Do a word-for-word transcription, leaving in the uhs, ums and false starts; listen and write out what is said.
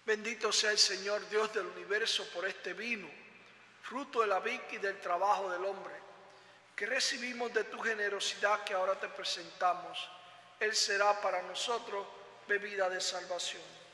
Bendito sea el Señor Dios del universo por este vino, fruto de la vid y del trabajo del hombre, que recibimos de tu generosidad que ahora te presentamos. Él será para nosotros bebida de salvación.